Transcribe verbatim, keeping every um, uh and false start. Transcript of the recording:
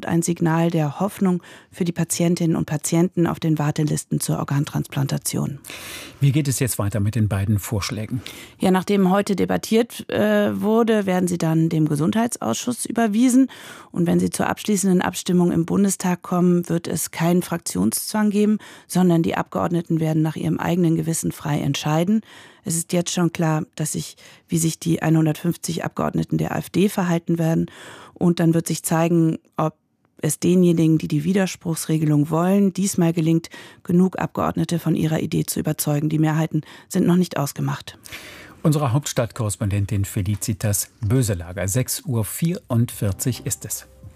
und ein Signal der Hoffnung für die Patientinnen und Patienten auf den Wartelisten zur Organtransplantation. Wie geht es jetzt weiter mit den beiden Vorschlägen? Ja, nachdem heute debattiert äh, wurde, werden sie dann dem Gesundheitsausschuss überwiesen. Und wenn sie zur abschließenden Abstimmung im Bundestag kommen, wird es keinen Fraktionszwang geben, sondern die Abgeordneten werden nach ihrem eigenen Gewissen frei entscheiden. Es ist jetzt schon klar, dass sich, wie sich die hundertfünfzig Abgeordneten der AfD verhalten werden. Und dann wird sich zeigen, ob es denjenigen, die die Widerspruchsregelung wollen, diesmal gelingt, genug Abgeordnete von ihrer Idee zu überzeugen. Die Mehrheiten sind noch nicht ausgemacht. Unsere Hauptstadtkorrespondentin Felicitas Böselager. sechs Uhr vierundvierzig ist es.